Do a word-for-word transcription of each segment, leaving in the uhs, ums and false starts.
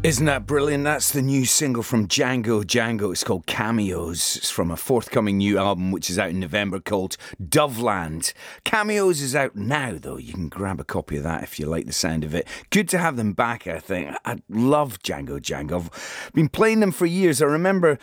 Isn't that brilliant? That's the new single from Django Django. It's called Cameos. It's from a forthcoming new album which is out in November called Doveland. Cameos is out now though. You can grab a copy of that if you like the sound of it. Good to have them back, I think. I love Django Django. I've been playing them for years. I remember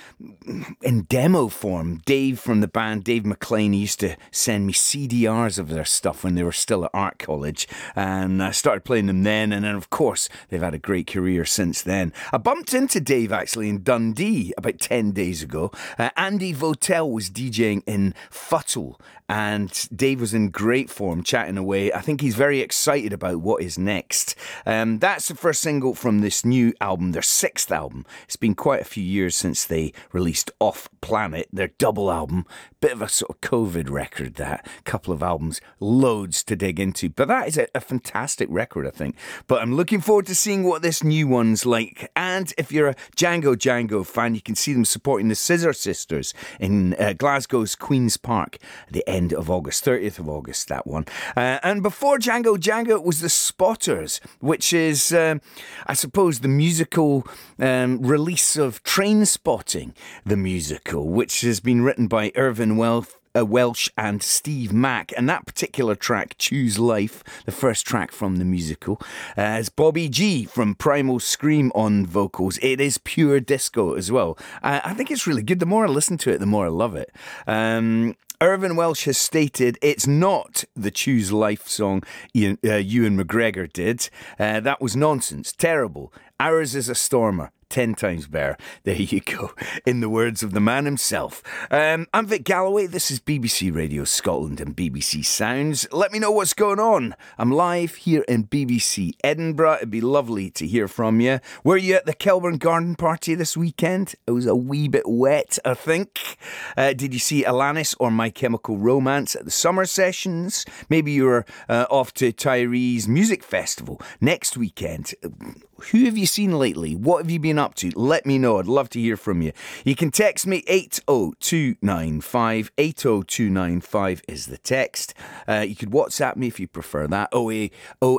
in demo form, Dave from the band, Dave McLean, used to send me C D Rs of their stuff when they were still at art college. And I started playing them then. And then of course they've had a great career since then. Then. I bumped into Dave actually in Dundee about ten days ago. Uh, Andy Votel was DJing in Futtle and Dave was in great form chatting away. I think he's very excited about what is next. Um, that's the first single from this new album, their sixth album. It's been quite a few years since they released Off Planet, their double album. Bit of a sort of COVID record, that. Couple of albums, loads to dig into. But that is a, a fantastic record, I think. But I'm looking forward to seeing what this new one's like. And if you're a Django Django fan, you can see them supporting the Scissor Sisters in uh, Glasgow's Queen's Park at the end of August, thirtieth of August, that one. Uh, and before Django Django, it was the Spotters, which is, um, I suppose, the musical um, release of Trainspotting, the musical, which has been written by Irvin Welsh. Uh, Welsh and Steve Mack, and that particular track, Choose Life, the first track from the musical, uh, has Bobby G from Primal Scream on vocals. It is pure disco as well. Uh, I think it's really good. The more I listen to it, the more I love it. Um, Irvin Welsh has stated it's not the Choose Life song Ian, uh, Ewan McGregor did. Uh, that was nonsense. Terrible. Ours is a stormer. Ten times better. There you go. In the words of the man himself. Um, I'm Vic Galloway. This is B B C Radio Scotland and B B C Sounds. Let me know what's going on. I'm live here in B B C Edinburgh. It'd be lovely to hear from you. Were you at the Kelburn Garden Party this weekend? It was a wee bit wet, I think. Uh, did you see Alanis or My Chemical Romance at the summer sessions? Maybe you were uh, off to Tyree's Music Festival next weekend. Who have you seen lately? What have you been up to? Let me know. I'd love to hear from you. You can text me eight oh two nine five. eight oh two nine five is the text. Uh, you could WhatsApp me if you prefer that. oh eight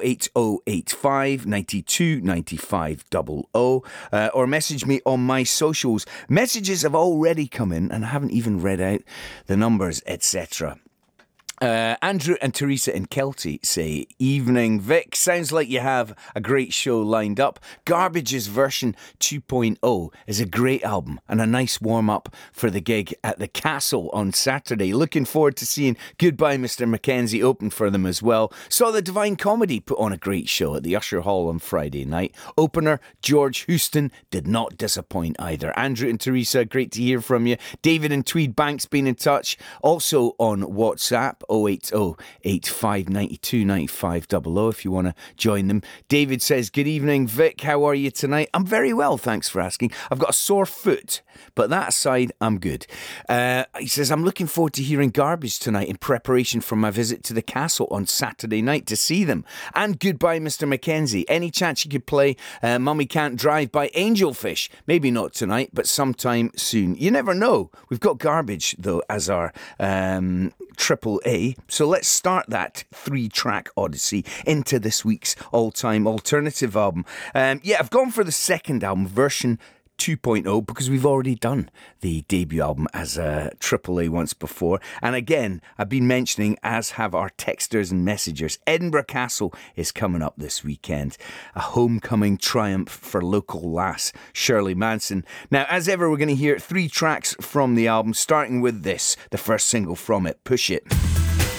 oh eight five nine two nine five double oh. Uh, or message me on my socials. Messages have already come in and I haven't even read out the numbers, et cetera. Uh, Andrew and Teresa in Kelty say, evening Vic, sounds like you have a great show lined up. Garbage's version two point oh is a great album and a nice warm up for the gig at the Castle on Saturday. Looking forward to seeing Goodbye Mister Mackenzie open for them as well. Saw the Divine Comedy put on a great show at the Usher Hall on Friday night. Opener George Houston did not disappoint either. Andrew and Teresa, great to hear from you. David and Tweed Banks been in touch, also on WhatsApp. oh eight oh eight five nine two nine five double oh if you want to join them. David says, good evening Vic, how are you tonight? I'm very well, thanks for asking. I've got a sore foot, but that aside, I'm good. Uh, he says, I'm looking forward to hearing Garbage tonight in preparation for my visit to the Castle on Saturday night to see them. And Goodbye Mister Mackenzie. Any chance you could play uh, Mummy Can't Drive by Angelfish? Maybe not tonight, but sometime soon. You never know. We've got Garbage though as our um, triple A. So let's start that three-track odyssey into this week's all-time alternative album. Um, yeah, I've gone for the second album, version two point oh, because we've already done the debut album as a triple A once before. And again, I've been mentioning, as have our texters and messengers, Edinburgh Castle is coming up this weekend. A homecoming triumph for local lass, Shirley Manson. Now, as ever, we're going to hear three tracks from the album, starting with this, the first single from it, Push It.